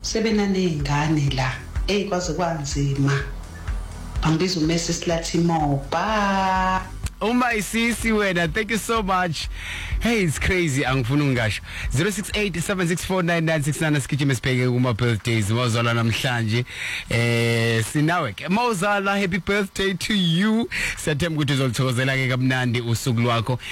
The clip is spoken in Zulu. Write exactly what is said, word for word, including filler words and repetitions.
sebenanezingane la ekwazi kwanzima angibiza uMessi Slathi Moba. Oh my sisi wena, thank you so much. Hey, it's crazy angifuna ungasho. zero six eight seven six four nine nine six nine sigijime sibheke kuma birthdays mawuzala namhlanje. Eh sinawe ke mawuzala, happy birthday to you. Siyathemba ukuthi uzolithokozela ke kamnandi usuku lwakho.